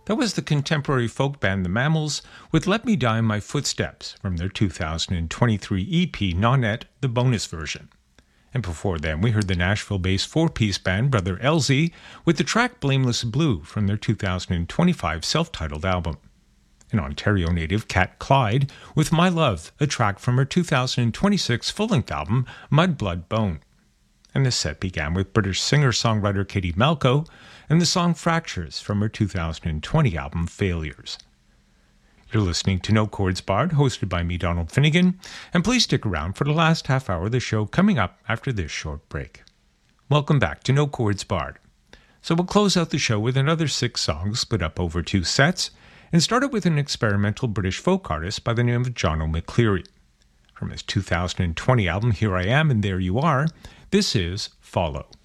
That was the contemporary folk band The Mammals with Let Me Die in My Footsteps from their 2023 EP Nonette, the bonus version. And before then, we heard the Nashville-based four-piece band Brother LZ with the track Blameless Blue from their 2025 self-titled album. An Ontario native, Kat Clyde, with My Love, a track from her 2026 full-length album Mud, Blood, Bone. And the set began with British singer-songwriter Katie Malco and the song Fractures from her 2020 album Failures. You're listening to No Chords Barred, hosted by me, Donald Finnegan, and please stick around for the last half hour of the show coming up after this short break. Welcome back to No Chords Barred. So we'll close out the show with another 6 songs split up over 2 sets, and started with an experimental British folk artist by the name of John O'McCleary. From his 2020 album Here I Am and There You Are, this is Follow.